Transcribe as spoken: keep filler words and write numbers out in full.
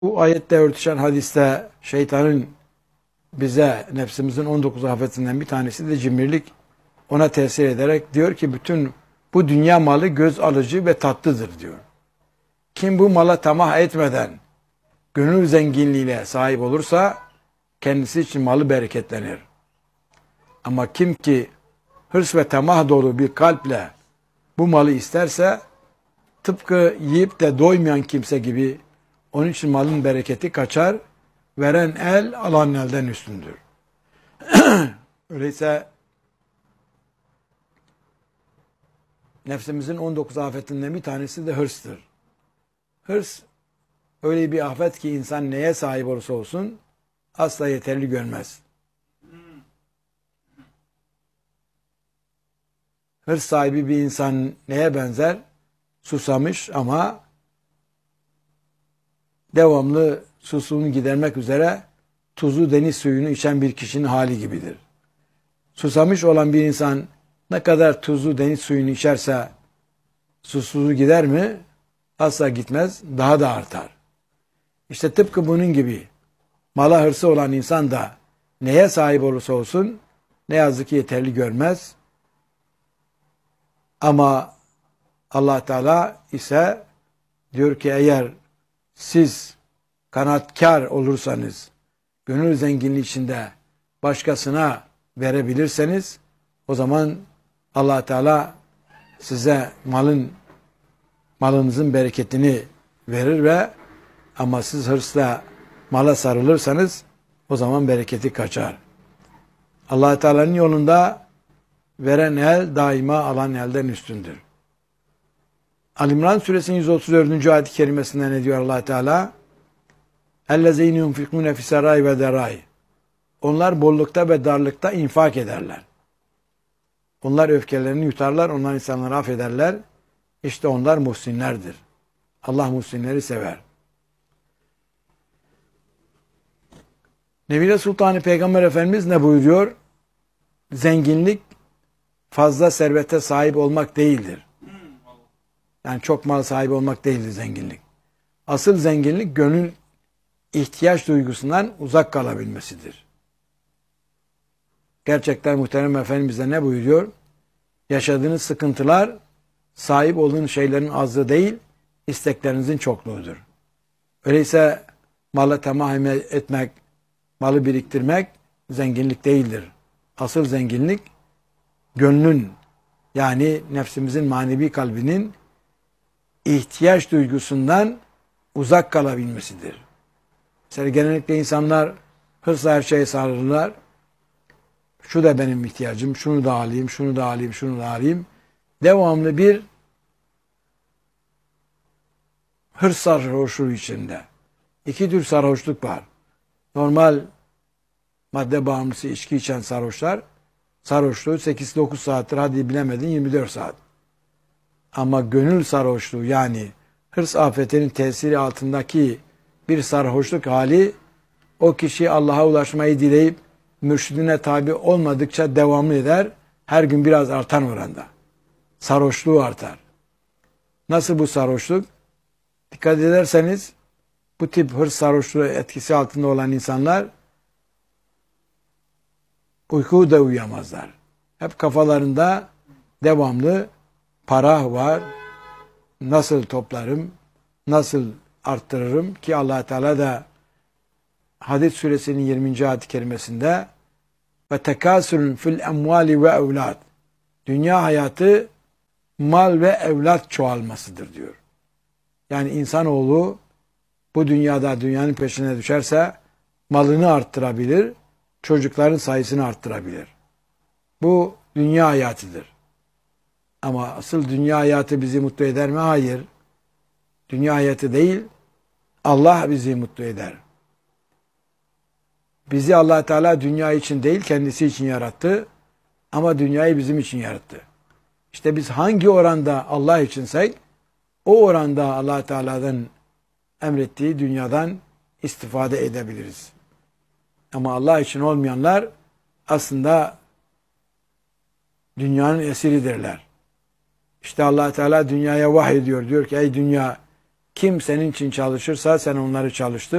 Bu ayette örtüşen hadiste şeytanın bize nefsimizin on dokuz afetinden bir tanesi de cimrilik, ona tesir ederek diyor ki bütün bu dünya malı göz alıcı ve tatlıdır diyor. Kim bu mala tamah etmeden gönül zenginliğiyle sahip olursa kendisi için malı bereketlenir. Ama kim ki hırs ve tamah dolu bir kalple bu malı isterse tıpkı yiyip de doymayan kimse gibi onun için malın bereketi kaçar. Veren el alan elden üstündür. Öyleyse nefsimizin on dokuz afetinden bir tanesi de hırstır. Hırs öyle bir afet ki insan neye sahip olursa olsun asla yeterli görmez. Hırs sahibi bir insan neye benzer? Susamış ama devamlı susuzluğunu gidermek üzere tuzlu deniz suyunu içen bir kişinin hali gibidir. Susamış olan bir insan ne kadar tuzlu deniz suyunu içerse susuzluğu gider mi? Asla gitmez, daha da artar. İşte tıpkı bunun gibi mala hırsı olan insan da neye sahip olursa olsun ne yazık ki yeterli görmez. Ama Allah Teala ise diyor ki eğer siz kanaatkar olursanız, gönül zenginliği içinde başkasına verebilirseniz, o zaman Allah Teala size malın malınızın bereketini verir ve ama siz hırsla mala sarılırsanız o zaman bereketi kaçar. Allah Teala'nın yolunda veren el daima alan elden üstündür. Ali İmran suresinin yüz otuz dördüncü ayet-i kerimesinde ne diyor Allah Teala? اَلَّذَيْنِ يُنْفِقُونَ فِي سَرَّاءِ وَدَرَّاءِ Onlar bollukta ve darlıkta infak ederler. Onlar öfkelerini yutarlar, onlar insanları affederler. İşte onlar muhsinlerdir. Allah muhsinleri sever. Nebile Sultanı Peygamber Efendimiz ne buyuruyor? Zenginlik fazla servete sahip olmak değildir. Yani çok mal sahibi olmak değildir zenginlik. Asıl zenginlik gönül ihtiyaç duygusundan uzak kalabilmesidir. Gerçekten muhterem Efendimiz de ne buyuruyor? Yaşadığınız sıkıntılar sahip olduğunuz şeylerin azlığı değil, isteklerinizin çokluğudur. Öyleyse mala tamah etmek, malı biriktirmek zenginlik değildir. Asıl zenginlik gönlün, yani nefsimizin manevi kalbinin ihtiyaç duygusundan uzak kalabilmesidir. Mesela genellikle insanlar hırsla her şeye sarılırlar. Şu da benim ihtiyacım, şunu da alayım, şunu da alayım, şunu da alayım. Devamlı bir hırs sarhoşluğu içinde. İki tür sarhoşluk var. Normal madde bağımlısı içki içen sarhoşlar, sarhoşluğu sekiz dokuz saattir, hadi bilemedin yirmi dört saat. Ama gönül sarhoşluğu, yani hırs afetinin tesiri altındaki bir sarhoşluk hali, o kişi Allah'a ulaşmayı dileyip mürşidine tabi olmadıkça devamlı eder. Her gün biraz artan oranda. Sarhoşluğu artar. Nasıl bu sarhoşluk? Dikkat ederseniz bu tip hırs sarhoşluğu etkisi altında olan insanlar uykuyu da uyuyamazlar. Hep kafalarında devamlı para var. Nasıl toplarım? Nasıl arttırırım? Ki Allah Teala da Hadid suresinin yirminci ayet-i kerimesinde ve tekasürün fil emvali ve evlad, dünya hayatı mal ve evlat çoğalmasıdır diyor. Yani insanoğlu bu dünyada dünyanın peşine düşerse malını arttırabilir, çocukların sayısını arttırabilir. Bu dünya hayatıdır. Ama asıl dünya hayatı bizi mutlu eder mi? Hayır. Dünya hayatı değil, Allah bizi mutlu eder. Bizi Allah Teala dünya için değil, kendisi için yarattı. Ama dünyayı bizim için yarattı. İşte biz hangi oranda Allah içinsek, o oranda Allah Teala'dan emrettiği dünyadan istifade edebiliriz. Ama Allah için olmayanlar aslında dünyanın esiridirler. İşte Allah Teala dünyaya vahyediyor. Diyor ki ey dünya, Kim senin için çalışırsa sen onları çalıştır.